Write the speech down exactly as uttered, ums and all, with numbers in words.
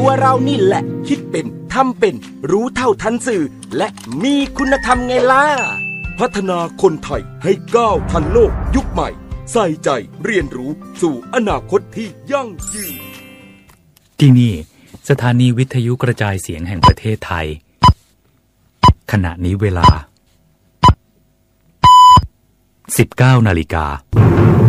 ตัวเรานี่แหละคิดเป็นทำเป็นรู้เท่าทันสื่อและมีคุณธรรมไงล่ะพัฒนาคนไทยให้ก้าวทันโลกยุคใหม่ใส่ใจเรียนรู้สู่อนาคตที่ยั่งยืนที่นี่สถานีวิทยุกระจายเสียงแห่งประเทศไทยขณะนี้เวลา สิบเก้านาฬิกา